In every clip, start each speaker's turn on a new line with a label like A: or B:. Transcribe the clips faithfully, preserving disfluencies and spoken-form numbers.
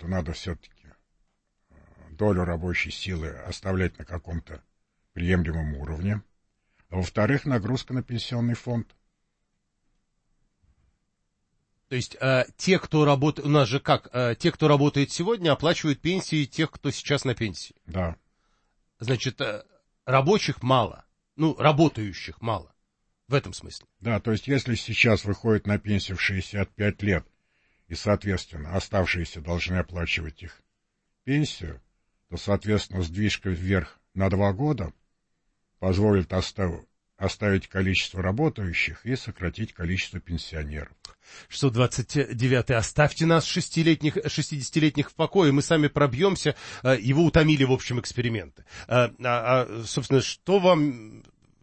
A: что надо все-таки долю рабочей силы оставлять на каком-то приемлемом уровне. А во-вторых, нагрузка на пенсионный фонд.
B: То есть э, те, кто работает, у нас же как, э, те, кто работает сегодня, оплачивают пенсии тех, кто сейчас на пенсии.
A: Да.
B: Значит, э, рабочих мало, ну, работающих мало, в этом смысле.
A: Да, то есть если сейчас выходит на пенсию в шестьдесят пять лет, и, соответственно, оставшиеся должны оплачивать их пенсию, то, соответственно, сдвижка вверх на два года позволит остав... оставить количество работающих и сократить количество пенсионеров.
B: шестьсот двадцать девятый. Оставьте нас, шестилетних, шестидесятилетних, в покое, мы сами пробьемся. Его утомили, в общем, эксперименты. А, а, собственно, что вам...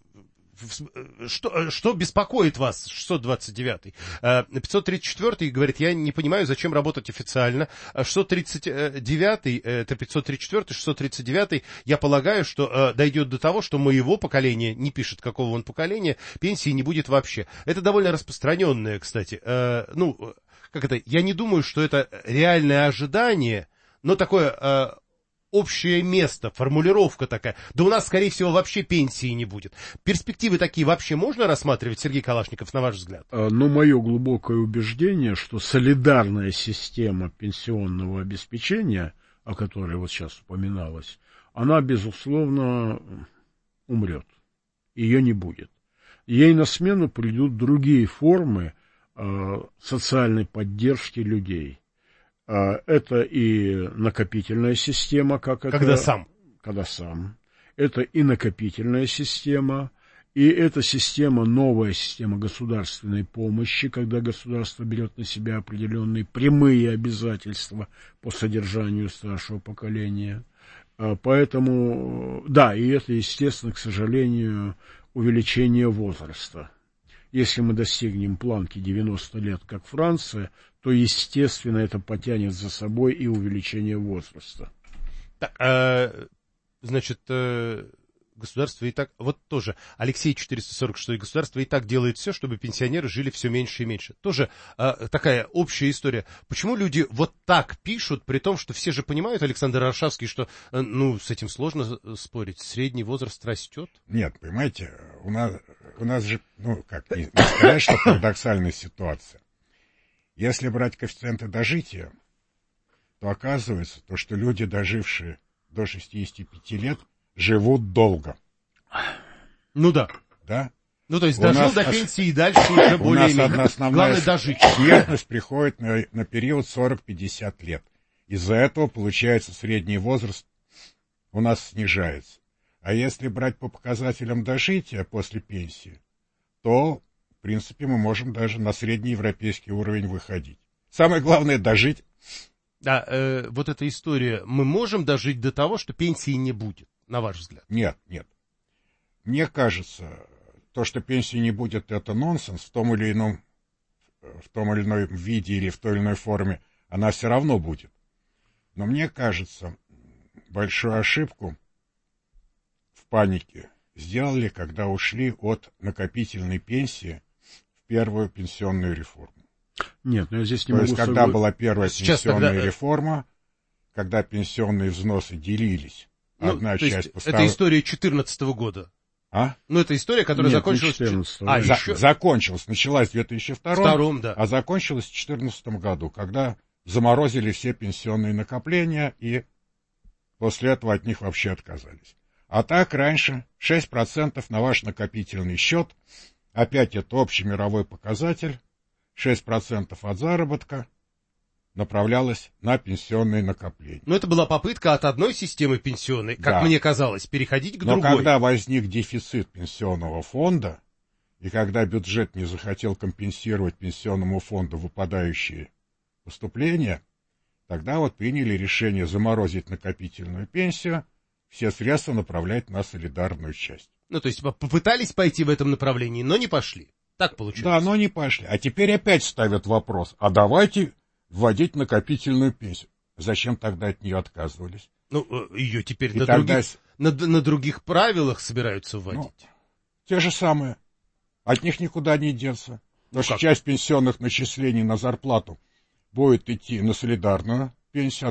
B: Что, что беспокоит вас, шестьсот двадцать девятый? пятьсот тридцать четвёртый говорит, я не понимаю, зачем работать официально. шестьсот тридцать девятый, это пятьсот тридцать четвёртый, шестьсот тридцать девятый, я полагаю, что дойдет до того, что моего поколения, не пишет, какого он поколения, пенсии не будет вообще. Это довольно распространенное, кстати. Ну, как это, я не думаю, что это реальное ожидание, но такое... общее место, формулировка такая. Да у нас, скорее всего, вообще пенсии не будет. Перспективы такие вообще можно рассматривать, Сергей Калашников, на ваш взгляд?
C: Но мое глубокое убеждение, что солидарная система пенсионного обеспечения, о которой вот сейчас упоминалось, она, безусловно, умрет. Ее не будет. Ей на смену придут другие формы э, социальной поддержки людей. Это и накопительная система, как
B: когда
C: это...
B: сам.
C: Когда сам. Это и накопительная система, и это система, новая система государственной помощи, когда государство берет на себя определенные прямые обязательства по содержанию старшего поколения. Поэтому, да, и это, естественно, к сожалению, увеличение возраста. Если мы достигнем планки девяносто лет, как Франция, то, естественно, это потянет за собой и увеличение возраста.
B: Так, э, значит, э, государство и так... Вот тоже, Алексей четыреста сорок шесть, государство и так делает все, чтобы пенсионеры жили все меньше и меньше. Тоже э, такая общая история. Почему люди вот так пишут, при том, что все же понимают, Александр Варшавский, что, э, ну, с этим сложно спорить, средний возраст растет?
A: Нет, понимаете, у нас, у нас же, ну, как, не, не сказать, что парадоксальная ситуация. Если брать коэффициенты дожития, то оказывается, то, что люди, дожившие до шестидесяти пяти лет, живут долго.
B: Ну да.
A: Да?
B: Ну то есть
A: у
B: дожил до
A: ос...
B: пенсии и дальше уже более-менее.
A: У нас одна основная
B: Главное дожить.
A: Смертность приходит на, на период сорок-пятьдесят лет. Из-за этого, получается, средний возраст у нас снижается. А если брать по показателям дожития после пенсии, то... В принципе, мы можем даже на среднеевропейский уровень выходить. Самое главное — дожить.
B: Да, э, вот эта история. Мы можем дожить до того, что пенсии не будет, на ваш взгляд?
A: Нет, нет. Мне кажется, то, что пенсии не будет, это нонсенс. В том или ином, в том или ином виде или в той или иной форме она все равно будет. Но мне кажется, большую ошибку в панике сделали, когда ушли от накопительной пенсии первую пенсионную реформу.
C: Нет, но я здесь не
A: То
C: могу...
A: есть, когда
C: согла...
A: была первая
B: Сейчас
A: пенсионная
B: тогда...
A: реформа, когда пенсионные взносы делились,
B: ну,
A: одна
B: то
A: часть...
B: Есть
A: постав...
B: это история четырнадцатого года.
A: А?
B: Ну, это история, которая
C: Нет,
B: закончилась...
C: четырнадцатого.
B: А,
A: За...
B: еще...
A: Закончилась. Началась в две тысячи втором,
B: Втором, да.
A: а закончилась в две тысячи четырнадцатом году, когда заморозили все пенсионные накопления и после этого от них вообще отказались. А так раньше шесть процентов на ваш накопительный счет. Опять это общий мировой показатель, шесть процентов от заработка направлялось на пенсионные накопления.
B: Но это была попытка от одной системы пенсионной, как
A: да.
B: мне казалось, переходить к
A: Но
B: другой.
A: Но когда возник дефицит пенсионного фонда, и когда бюджет не захотел компенсировать пенсионному фонду выпадающие поступления, тогда вот приняли решение заморозить накопительную пенсию, все средства направлять на солидарную часть.
B: Ну, то есть попытались пойти в этом направлении, но не пошли. Так получилось.
A: Да, но не пошли. А теперь опять ставят вопрос, а давайте вводить накопительную пенсию. Зачем тогда от нее отказывались?
B: Ну, ее теперь
A: И
B: на,
A: тогда...
B: других, на, на других правилах собираются вводить.
A: Ну, те же самые. От них никуда не деться.
B: Ну,
A: Потому что часть пенсионных начислений на зарплату будет идти на солидарную пенсию,